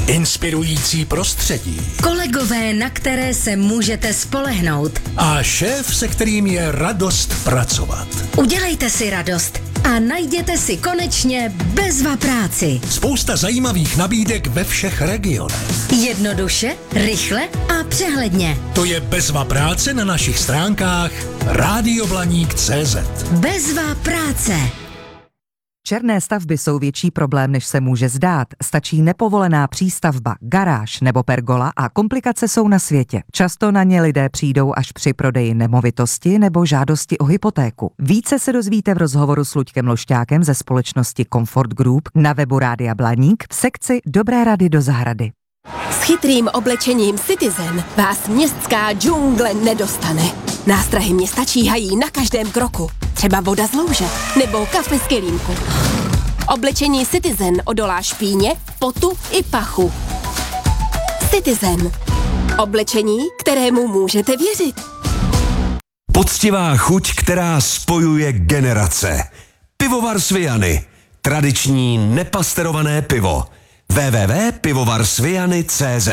inspirující prostředí, kolegové, na které se můžete spolehnout a šéf, se kterým je radost pracovat. Udělejte si radost a najděte si konečně Bezva práci. Spousta zajímavých nabídek ve všech regionech. Jednoduše, rychle a přehledně. To je Bezva práce na našich stránkách radioblaník.cz. Bezva práce. Černé stavby jsou větší problém, než se může zdát. Stačí nepovolená přístavba, garáž nebo pergola a komplikace jsou na světě. Často na ně lidé přijdou až při prodeji nemovitosti nebo žádosti o hypotéku. Více se dozvíte v rozhovoru s Luďkem Lošťákem ze společnosti Comfort Group na webu Rádia Blaník v sekci Dobré rady do zahrady. S chytrým oblečením Citizen vás městská džungle nedostane. Nástrahy města číhají na každém kroku. Třeba voda z louže nebo kafe z kelímku. Oblečení Citizen odolá špíně, potu i pachu. Citizen. Oblečení, kterému můžete věřit. Poctivá chuť, která spojuje generace. Pivovar Sviany. Tradiční nepasterované pivo. www.pivovarsviany.cz.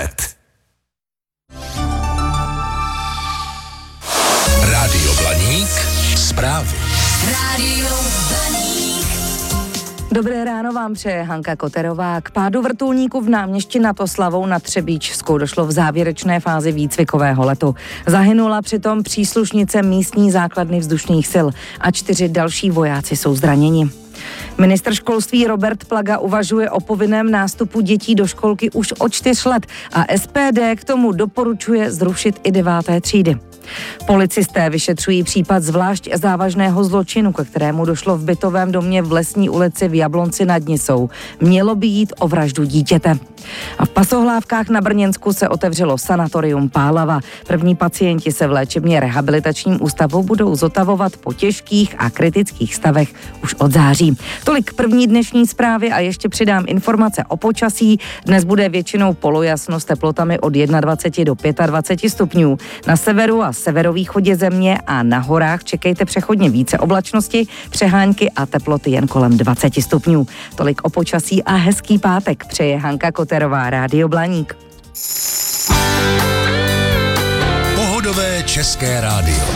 Rádio Blaník, zprávy. Rádio Blaník. Dobré ráno vám přeje Hanka Koterová. K pádu vrtulníku v Náměšti nad Oslavou nad Třebíčskou došlo v závěrečné fázi výcvikového letu. Zahynula přitom příslušnice místní základny vzdušných sil a 4 další vojáci jsou zraněni. Ministr školství Robert Plaga uvažuje o povinném nástupu dětí do školky už od 4 let a SPD k tomu doporučuje zrušit i 9. třídy. Policisté vyšetřují případ zvlášť závažného zločinu, ke kterému došlo v bytovém domě v Lesní ulici v Jablonci nad Nisou. Mělo by jít o vraždu dítěte. A v Pasohlávkách na Brněnsku se otevřelo sanatorium Pálava. První pacienti se v léčebně rehabilitačním ústavu budou zotavovat po těžkých a kritických stavech už od září. Tolik první dnešní zprávy a ještě přidám informace o počasí. Dnes bude většinou polojasno s teplotami od 21 do 25 stupňů. Na severu a severovýchodě země a na horách čekejte přechodně více oblačnosti, přehánky a teploty jen kolem 20 stupňů. Tolik o počasí a hezký pátek přeje Hanka Koterová, Rádio Blaník. Pohodové české rádio.